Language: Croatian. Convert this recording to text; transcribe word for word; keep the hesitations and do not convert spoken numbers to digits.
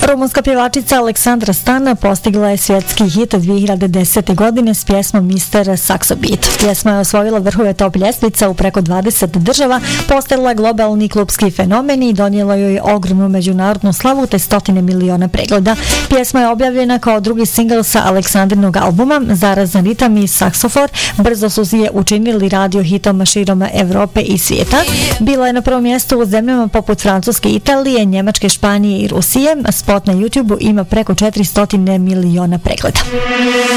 Rumunska pjevačica Aleksandra Stan postigla je svjetski hit dvije hiljade desete. godine s pjesmom mister Saxo Beat. Pjesma je osvojila vrhove top ljestvica u preko dvadeset država, postala je globalni klubski fenomen i donijela joj ogromnu međunarodnu slavu te stotine miliona pregleda. Pjesma je objavljena kao drugi singl sa Aleksandrinog albuma. Zarazan ritam i saksofor brzo su je učinili radio hitom širom Evrope i svijeta. Bila je na prvom mjestu u zemljama poput Francuske, Italije, Njemačke, Španije i Rusije. Spot na YouTubeu ima preko četiristo miliona pregleda.